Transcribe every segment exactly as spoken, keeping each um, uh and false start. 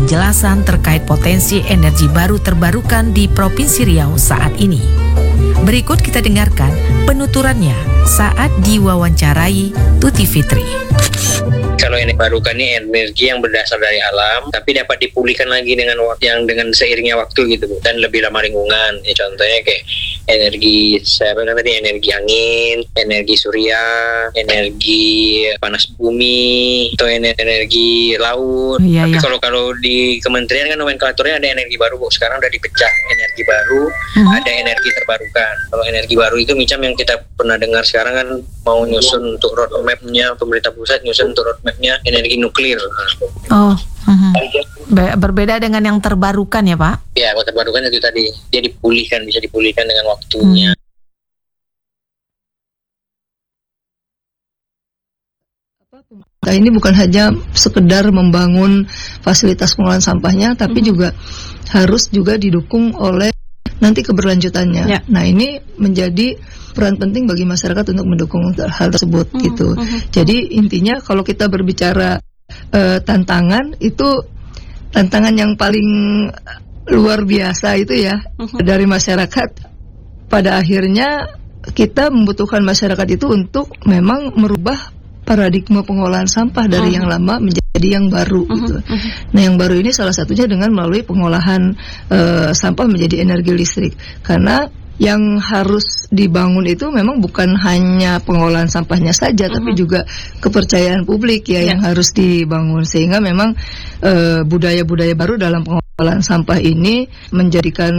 penjelasan terkait potensi energi baru terbarukan di Provinsi Riau saat ini. Berikut kita dengarkan penuturannya saat diwawancarai Tuti Fitri. Kalau energi barukan ini energi yang berdasar dari alam, tapi dapat dipulihkan lagi dengan yang dengan seiringnya waktu gitu, dan lebih ramah lingkungan. Ya, contohnya kayak energi, saya bilang tadi energi angin, energi surya, energi panas bumi, atau energi laut. Iya, tapi iya. kalau kalau di kementerian kan nomenklaturnya ada energi baru, Bu. Sekarang udah dipecah energi baru, Hmm. ada energi terbarukan. Kalau energi baru itu macam yang kita pernah dengar sekarang kan mau nyusun untuk roadmap-nya, pemerintah pusat nyusun untuk roadmap-nya energi nuklir. Oh, uh-huh. Be- berbeda dengan yang terbarukan ya, Pak? Ya, kalau terbarukan itu tadi dia dipulihkan, bisa dipulihkan dengan waktunya. Nah, ini bukan hanya sekedar membangun fasilitas pengolahan sampahnya, tapi mm-hmm. juga harus juga didukung oleh nanti keberlanjutannya. Ya. Nah, ini menjadi peran penting bagi masyarakat untuk mendukung hal tersebut mm-hmm. gitu. Mm-hmm. Jadi intinya kalau kita berbicara uh, tantangan, itu tantangan yang paling luar biasa itu ya mm-hmm. dari masyarakat. Pada akhirnya kita membutuhkan masyarakat itu untuk memang merubah paradigma pengolahan sampah dari uh-huh. yang lama menjadi yang baru uh-huh. gitu. Uh-huh. Nah, yang baru ini salah satunya dengan melalui pengolahan uh, sampah menjadi energi listrik. Karena yang harus dibangun itu memang bukan hanya pengolahan sampahnya saja, uh-huh. tapi juga kepercayaan publik ya yeah. yang harus dibangun, sehingga memang uh, budaya-budaya baru dalam pengolahan sampah ini menjadikan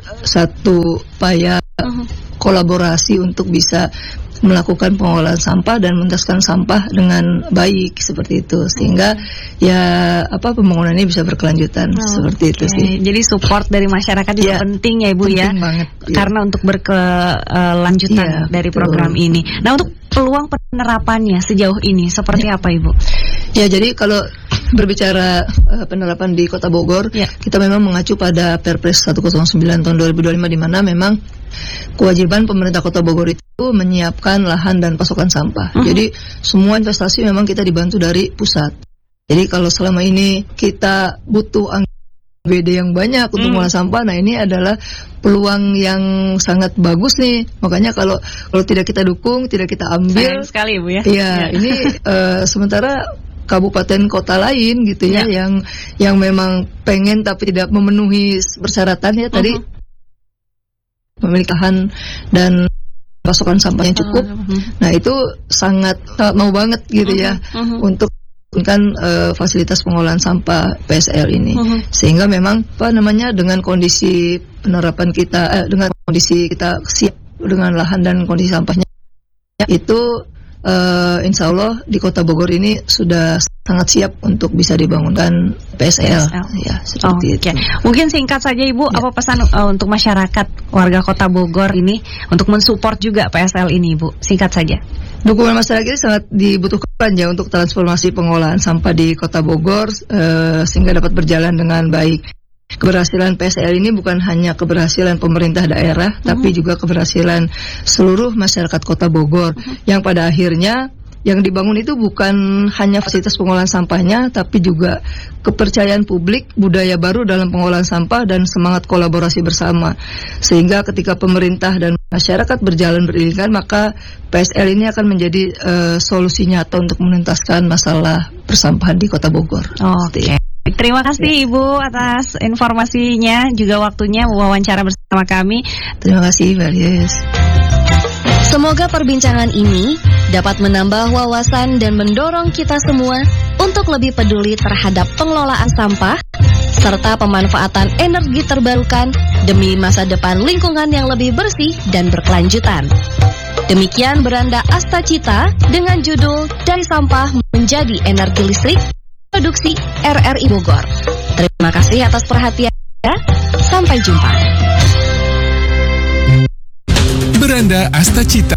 satu upaya uh-huh. kolaborasi untuk bisa melakukan pengolahan sampah dan menuntaskan sampah dengan baik seperti itu, sehingga ya apa pembangunan ini bisa berkelanjutan oh, seperti itu okay. sih. Jadi support dari masyarakat juga ya, penting ya Ibu penting ya, banget, karena ya. untuk berkelanjutan ya, dari betul. program ini. Nah, untuk peluang penerapannya sejauh ini seperti ya. apa Ibu? Ya, jadi kalau berbicara uh, penerapan di Kota Bogor, ya. kita memang mengacu pada Perpres seratus sembilan tahun dua ribu dua puluh lima, di mana memang kewajiban pemerintah Kota Bogor itu menyiapkan lahan dan pasokan sampah. Uh-huh. Jadi semua investasi memang kita dibantu dari pusat. Jadi kalau selama ini kita butuh anggaran B D yang banyak untuk mengolah hmm. sampah, nah ini adalah peluang yang sangat bagus nih. Makanya kalau kalau tidak kita dukung, tidak kita ambil, sayang sekali Bu ya. Iya, ya. ini uh, sementara kabupaten kota lain gitu ya, ya yang yang memang pengen tapi tidak memenuhi persyaratan ya tadi uh-huh. memiliki lahan dan pasokan sampah yang cukup. Uh-huh. Nah, itu sangat sangat mau banget gitu uh-huh. ya uh-huh. untuk kan uh, fasilitas pengolahan sampah P S L ini. Uh-huh. Sehingga memang apa namanya dengan kondisi penerapan kita eh, dengan kondisi kita siap dengan lahan dan kondisi sampahnya itu Uh, insya Allah di Kota Bogor ini sudah sangat siap untuk bisa dibangunkan P S L, P S L. Ya seperti oh, itu. Okay. Mungkin singkat saja Ibu, ya. apa pesan uh, untuk masyarakat warga Kota Bogor ini untuk mensupport juga P S L ini Ibu? Singkat saja. Dukungan masyarakat ini sangat dibutuhkan ya untuk transformasi pengolahan sampah di Kota Bogor uh, sehingga dapat berjalan dengan baik. Keberhasilan P S L ini bukan hanya keberhasilan pemerintah daerah, uh-huh. tapi juga keberhasilan seluruh masyarakat Kota Bogor, uh-huh. yang pada akhirnya yang dibangun itu bukan hanya fasilitas pengolahan sampahnya, tapi juga kepercayaan publik, budaya baru dalam pengolahan sampah, dan semangat kolaborasi bersama. Sehingga ketika pemerintah dan masyarakat berjalan beriringan, maka P S L ini akan menjadi uh, solusi nyata untuk menuntaskan masalah persampahan di Kota Bogor. Oh, Oke. Okay. Terima kasih Ibu atas informasinya, juga waktunya wawancara bersama kami. Terima kasih Valius. Semoga perbincangan ini dapat menambah wawasan dan mendorong kita semua untuk lebih peduli terhadap pengelolaan sampah serta pemanfaatan energi terbarukan demi masa depan lingkungan yang lebih bersih dan berkelanjutan. Demikian beranda Asta Cita dengan judul Dari Sampah Menjadi Energi Listrik, produksi R R I Bogor. Terima kasih atas perhatiannya. Sampai jumpa. Beranda Asta Cita